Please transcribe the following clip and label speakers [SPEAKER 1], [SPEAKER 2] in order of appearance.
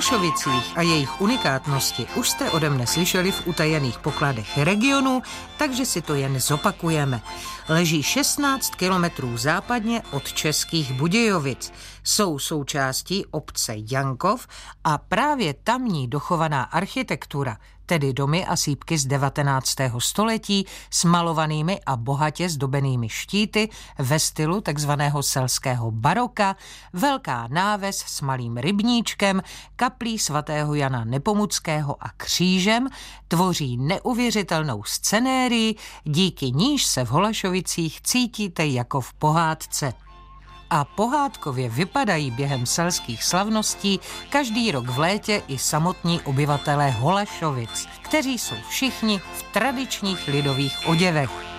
[SPEAKER 1] Holešovicích a jejich unikátnosti už jste ode mne slyšeli v utajených pokladech regionu, takže si to jen zopakujeme. Leží 16 kilometrů západně od Českých Budějovic. Jsou součástí obce Jankov a právě tamní dochovaná architektura, tedy domy a sýpky z 19. století s malovanými a bohatě zdobenými štíty ve stylu takzvaného selského baroka, velká náves s malým rybníčkem, kaplí svatého Jana Nepomuckého a křížem tvoří neuvěřitelnou scenérii, díky níž se v Holešovicích cítíte jako v pohádce. A pohádkově vypadají během selských slavností každý rok v létě i samotní obyvatelé Holešovic, kteří jsou všichni v tradičních lidových oděvech.